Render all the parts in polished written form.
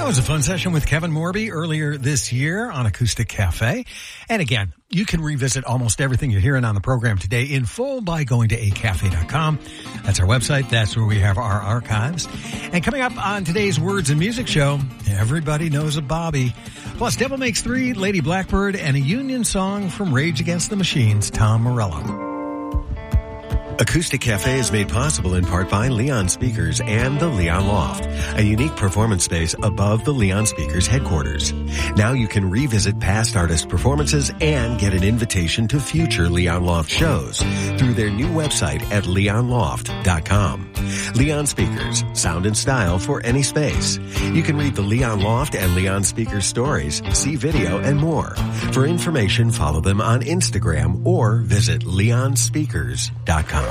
That was a fun session with Kevin Morby earlier this year on Acoustic Cafe. And again, you can revisit almost everything you're hearing on the program today in full by going to acafe.com. That's our website. That's where we have our archives. And coming up on today's Words and Music show, everybody knows a Bobby. Plus, Devil Makes Three, Lady Blackbird, and a Union song from Rage Against the Machine's Tom Morello. Acoustic Cafe is made possible in part by Leon Speakers and the Leon Loft, a unique performance space above the Leon Speakers headquarters. Now you can revisit past artist performances and get an invitation to future Leon Loft shows through their new website at leonloft.com. Leon Speakers, sound and style for any space. You can read the Leon Loft and Leon Speakers stories, see video, and more. For information, follow them on Instagram or visit leonspeakers.com.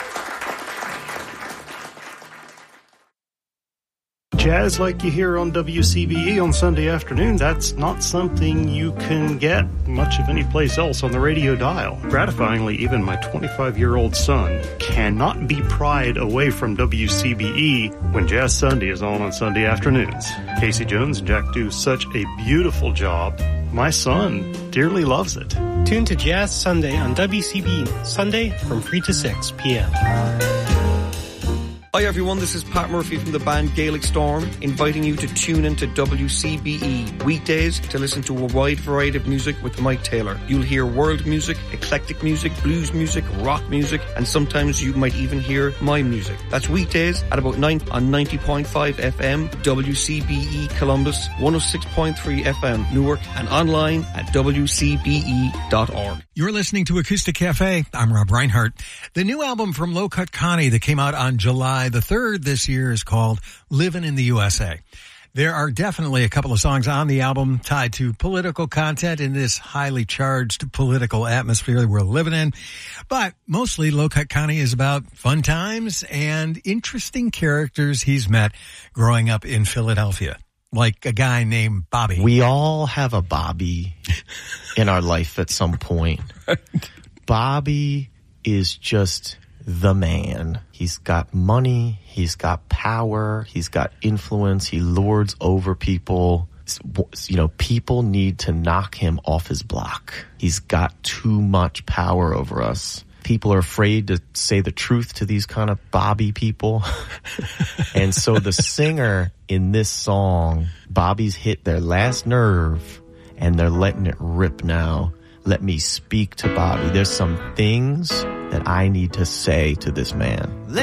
Jazz like you hear on WCBE on Sunday afternoon, that's not something you can get much of any place else on the radio dial. Gratifyingly, even my 25-year-old son cannot be pried away from WCBE when Jazz Sunday is on Sunday afternoons. Casey Jones and Jack do such a beautiful job. My son dearly loves it. Tune to Jazz Sunday on WCBE, Sunday from 3 to 6 p.m. Hi everyone, this is Pat Murphy from the band Gaelic Storm, inviting you to tune into WCBE weekdays to listen to a wide variety of music with Mike Taylor. You'll hear world music, eclectic music, blues music, rock music, and sometimes you might even hear my music. That's weekdays at about 9 on 90.5 FM, WCBE Columbus, 106.3 FM Newark, and online at WCBE.org. You're listening to Acoustic Cafe. I'm Rob Reinhart. The new album from Low Cut Connie that came out on July the 3rd this year is called Livin' in the USA. There are definitely a couple of songs on the album tied to political content in this highly charged political atmosphere that we're living in. But mostly Low Cut Connie is about fun times and interesting characters he's met growing up in Philadelphia. Like a guy named Bobby. We all have a Bobby in our life at some point. Bobby is just the man. He's got money, he's got power, he's got influence, he lords over people. You know, people need to knock him off his block. He's got too much power over us. People are afraid to say the truth to these kind of Bobby people. And so the singer in this song, Bobby's hit their last nerve and they're letting it rip now. Let me speak to Bobby. There's some things that I need to say to this man.